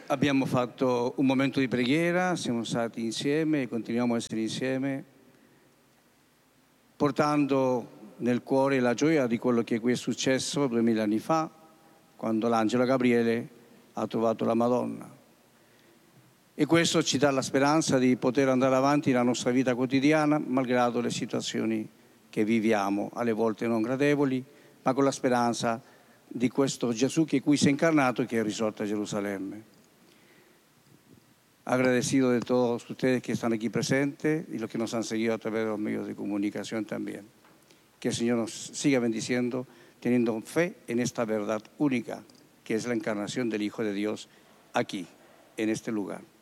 Abbiamo fatto un momento di preghiera, siamo stati insieme e continuiamo a essere insieme, portando nel cuore la gioia di quello che qui è successo 2000 anni fa, quando l'angelo Gabriele ha trovato la Madonna. E questo ci dà la speranza di poter andare avanti nella nostra vita quotidiana, malgrado le situazioni che viviamo, alle volte non gradevoli, ma con la speranza di questo Gesù che qui si è incarnato e che è risorto a Gerusalemme. Agradecido de todos ustedes que están aquí presentes y los que nos han seguido a través de los medios de comunicación también. Que el Señor nos siga bendiciendo, teniendo fe en esta verdad única, que es la encarnación del Hijo de Dios aquí, en este lugar.